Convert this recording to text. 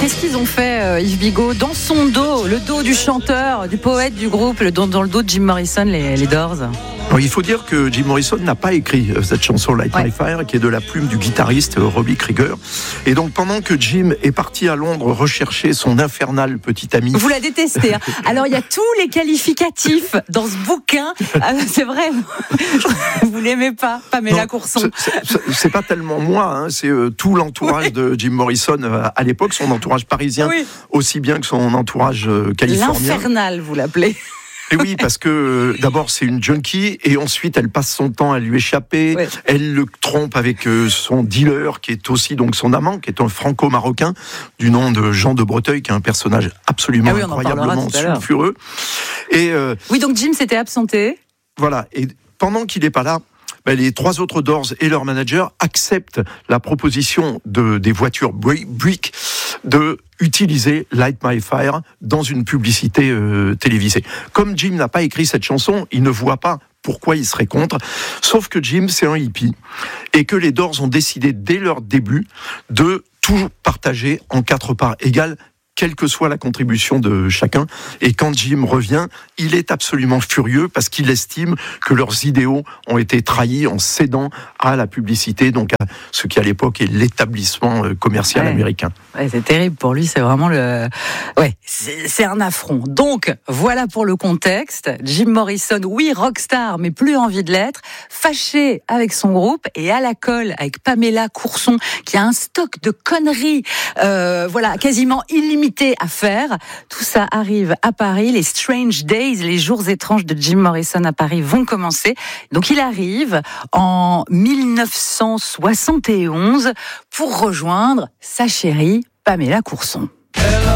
Qu'est-ce qu'ils ont fait, Yves Bigot, dans son dos, le dos du chanteur, du poète du groupe, dans le dos de Jim Morrison, les Doors? Alors, il faut dire que Jim Morrison n'a pas écrit cette chanson Light My Fire, qui est de la plume du guitariste Robbie Krieger. Et donc pendant que Jim est parti à Londres rechercher son infernal petit ami... Vous la détestez, hein. Alors il y a tous les qualificatifs dans ce bouquin. C'est vrai, vous l'aimez pas, Pamela Courson. C'est pas tellement moi, hein, c'est tout l'entourage de Jim Morrison à l'époque, son entourage parisien, aussi bien que son entourage californien. L'infernal, vous l'appelez. Et oui, parce que d'abord c'est une junkie et ensuite elle passe son temps à lui échapper. Ouais. Elle le trompe avec son dealer qui est aussi donc son amant, qui est un franco-marocain du nom de Jean de Breteuil, qui est un personnage absolument incroyablement sulfureux. Et oui, donc Jim s'était absenté. Voilà. Et pendant qu'il n'est pas là, les trois autres Doors et leur manager acceptent la proposition des voitures Buick de utiliser Light My Fire dans une publicité télévisée. Comme Jim n'a pas écrit cette chanson, il ne voit pas pourquoi il serait contre, sauf que Jim, c'est un hippie, et que les Doors ont décidé dès leur début de tout partager en 4 parts égales, quelle que soit la contribution de chacun. Et quand Jim revient, il est absolument furieux parce qu'il estime que leurs idéaux ont été trahis en cédant à la publicité, donc à ce qui à l'époque est l'établissement commercial américain. Ouais, c'est terrible pour lui, c'est vraiment c'est un affront. Donc voilà pour le contexte. Jim Morrison, oui, rockstar, mais plus envie de l'être, fâché avec son groupe et à la colle avec Pamela Courson, qui a un stock de conneries, quasiment illimité à faire. Tout ça arrive à Paris. Les Strange Days, les jours étranges de Jim Morrison à Paris vont commencer. Donc il arrive en 1971 pour rejoindre sa chérie Pamela Courson.